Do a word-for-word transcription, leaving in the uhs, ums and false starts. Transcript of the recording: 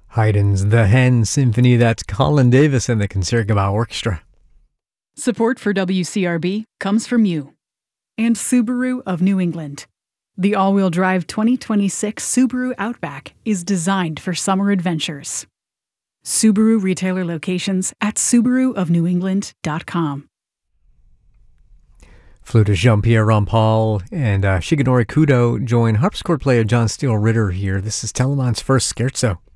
Haydn's The Hen Symphony. That's Colin Davis and the Concertgebouw Orchestra. Support for W C R B comes from you and Subaru of New England. The all-wheel drive twenty twenty-six Subaru Outback is designed for summer adventures. Subaru retailer locations at subaru of new england dot com. Flutist Jean-Pierre Rampal and uh, Shigenori Kudo join harpsichord player John Steele Ritter here. This is Telemann's first scherzo.